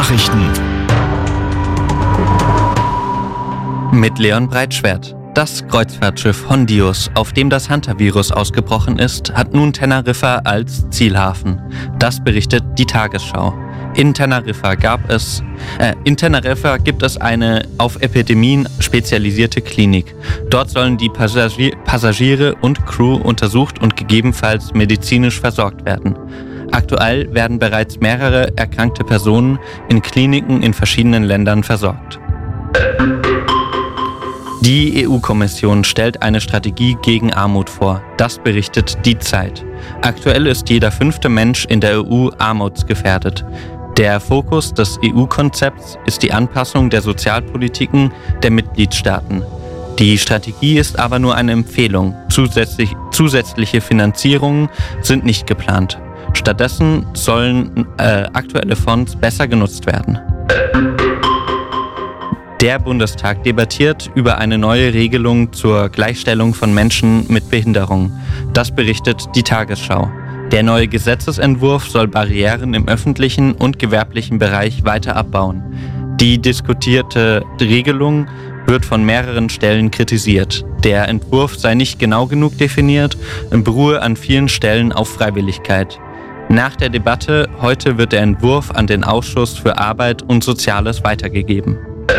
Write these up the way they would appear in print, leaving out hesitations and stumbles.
Nachrichten mit Leon Breitschwert. Das Kreuzfahrtschiff Hondius, auf dem das Hantavirus ausgebrochen ist, hat nun Teneriffa als Zielhafen. Das berichtet die Tagesschau. In Teneriffa gibt es eine auf Epidemien spezialisierte Klinik. Dort sollen die Passagiere und Crew untersucht und gegebenenfalls medizinisch versorgt werden. Aktuell werden bereits mehrere erkrankte Personen in Kliniken in verschiedenen Ländern versorgt. Die EU-Kommission stellt eine Strategie gegen Armut vor. Das berichtet Die Zeit. Aktuell ist jeder 5. Mensch in der EU armutsgefährdet. Der Fokus des EU-Konzepts ist die Anpassung der Sozialpolitiken der Mitgliedstaaten. Die Strategie ist aber nur eine Empfehlung. Zusätzliche Finanzierungen sind nicht geplant. Stattdessen sollen aktuelle Fonds besser genutzt werden. Der Bundestag debattiert über eine neue Regelung zur Gleichstellung von Menschen mit Behinderung. Das berichtet die Tagesschau. Der neue Gesetzesentwurf soll Barrieren im öffentlichen und gewerblichen Bereich weiter abbauen. Die diskutierte Regelung wird von mehreren Stellen kritisiert. Der Entwurf sei nicht genau genug definiert und beruhe an vielen Stellen auf Freiwilligkeit. Nach der Debatte heute wird der Entwurf an den Ausschuss für Arbeit und Soziales weitergegeben.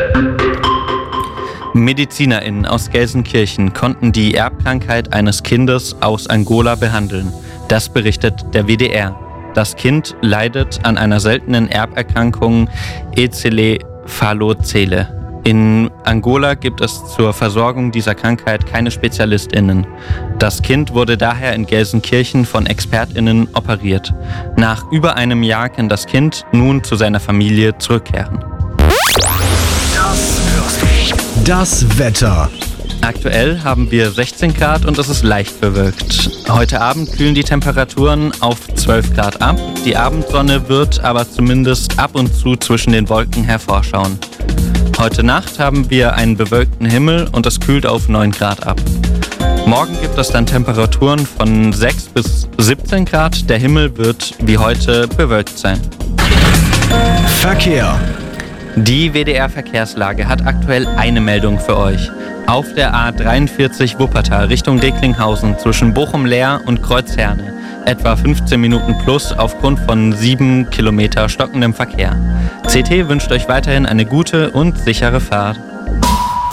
MedizinerInnen aus Gelsenkirchen konnten die Erbkrankheit eines Kindes aus Angola behandeln. Das berichtet der WDR. Das Kind leidet an einer seltenen Erberkrankung Ezelefalozele. In Angola gibt es zur Versorgung dieser Krankheit keine SpezialistInnen. Das Kind wurde daher in Gelsenkirchen von ExpertInnen operiert. Nach über einem Jahr kann das Kind nun zu seiner Familie zurückkehren. Das Wetter. Aktuell haben wir 16 Grad und es ist leicht bewölkt. Heute Abend kühlen die Temperaturen auf 12 Grad ab. Die Abendsonne wird aber zumindest ab und zu zwischen den Wolken hervorschauen. Heute Nacht haben wir einen bewölkten Himmel und es kühlt auf 9 Grad ab. Morgen gibt es dann Temperaturen von 6 bis 17 Grad. Der Himmel wird wie heute bewölkt sein. Verkehr. Die WDR-Verkehrslage hat aktuell eine Meldung für euch. Auf der A43 Wuppertal Richtung Recklinghausen zwischen Bochum-Leer und Kreuzherne etwa 15 Minuten plus aufgrund von 7 Kilometer stockendem Verkehr. CT wünscht euch weiterhin eine gute und sichere Fahrt.